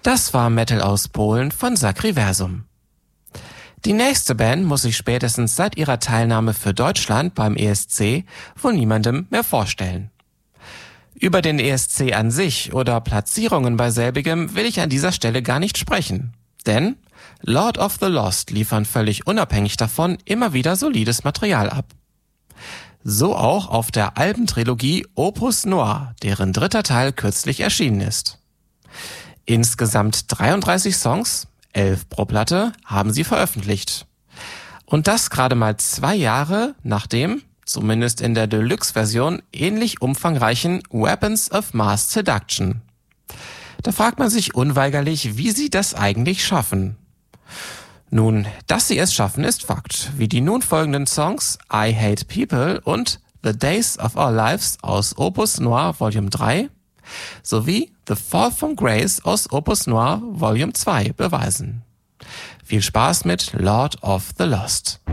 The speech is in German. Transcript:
Das war Metal aus Polen von Sacriversum. Die nächste Band muss sich spätestens seit ihrer Teilnahme für Deutschland beim ESC wohl niemandem mehr vorstellen. Über den ESC an sich oder Platzierungen bei selbigem will ich an dieser Stelle gar nicht sprechen. Denn Lord of the Lost liefern völlig unabhängig davon immer wieder solides Material ab. So auch auf der Albentrilogie Opus Noir, deren dritter Teil kürzlich erschienen ist. Insgesamt 33 Songs, 11 pro Platte, haben sie veröffentlicht. Und das gerade mal 2 Jahre nach dem, zumindest in der Deluxe-Version, ähnlich umfangreichen Weapons of Mass Seduction. Da fragt man sich unweigerlich, wie sie das eigentlich schaffen. Nun, dass sie es schaffen, ist Fakt, wie die nun folgenden Songs I Hate People und The Days of Our Lives aus Opus Noir Volume 3 sowie The Fall from Grace aus Opus Noir Volume 2 beweisen. Viel Spaß mit Lord of the Lost.